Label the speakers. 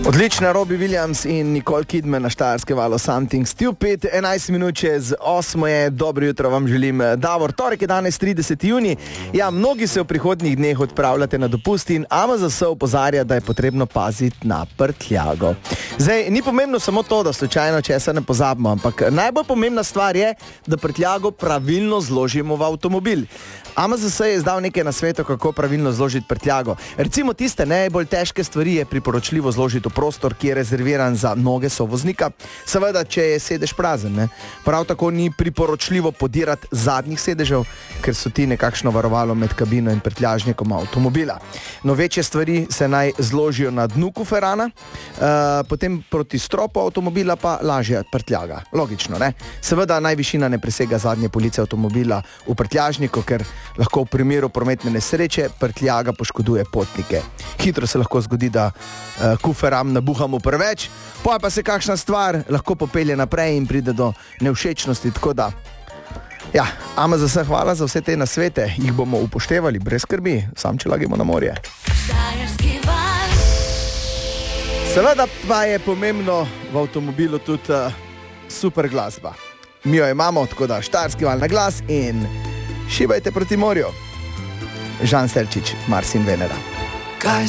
Speaker 1: Odlična Robbie Williams in Nicole Kidman na Štajerskem valu Something Stupid. 11 minut čez 8 je. Dobro jutro vam želim, Davor. Torek je danes 30. junij. Ja, mnogi se v prihodnjih dneh odpravljate na dopust in AMZS opozarja, da je potrebno paziti na prtljago. Zdaj, ni pomembno samo to, da slučajno česa ne pozabimo, ampak najbolj pomembna stvar je, da prtljago pravilno zložimo v avtomobil. AMZS je izdal nekaj nasvetov, kako pravilno zložiti prtljago. Recimo tiste najbolj težke stvari je priporočljivo zložiti v prostor, ki je rezerviran za noge sovoznika, seveda, če je sedež prazen, ne. Prav tako ni priporočljivo podirati zadnjih sedežev, ker so ti nekakšno varovalo med kabino in prtljažnikom avtomobila. No, večje stvari se naj zložijo na dnu kuferana, potem proti stropu avtomobila pa lažja prtljaga. Logično, ne? Seveda naj višina ne presega zadnje police avtomobila v prtljažniku, ker lahko v primeru prometne nesreče prtljaga poškoduje potnike. Hitro se lahko zgodi, da kuferam nabuhamo preveč, pa se kakšna stvar lahko popelje naprej in pride do nevšečnosti, tako da ja, AMZS hvala za vse te nasvete, jih bomo upoštevali brez skrbi, sam če lagimo na morje. Seveda pa je pomembno v avtomobilu tudi super glasba. Mi jo imamo, tako da Štajerski val na glas in šibajte proti morju. Žan Selčič, Mars in Venera.